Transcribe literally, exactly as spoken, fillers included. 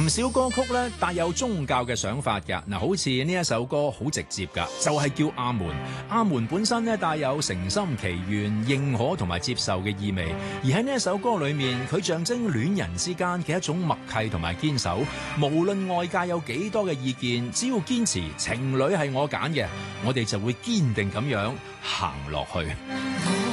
唔少歌曲咧帶有宗教嘅想法㗎，嗱，好似呢一首歌好直接㗎，就係叫阿門。阿門本身咧帶有誠心祈願、認可同埋接受嘅意味，而喺呢一首歌裏面，佢象徵戀人之間嘅一種默契同埋堅守。無論外界有幾多嘅意見，只要堅持情侶係我揀嘅，我哋就會堅定咁樣行落去。